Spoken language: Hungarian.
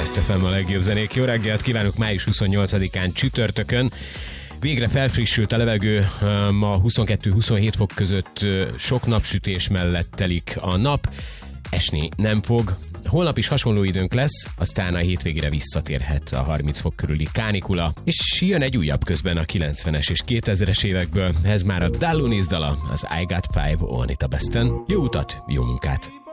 Best FM a legjobb zenék. Jó reggelt kívánok május 28-án csütörtökön. Végre felfrissült a levegő, ma 22-27 fok között sok napsütés mellett telik a nap. Esni nem fog. Holnap is hasonló időnk lesz, aztán a hétvégére visszatérhet a 30 fok körüli kánikula, és jön egy újabb közben a 90-es és 2000-es évekből. Ez már a Dallonis dala, az I Got Five on It a Besten. Jó utat, jó munkát!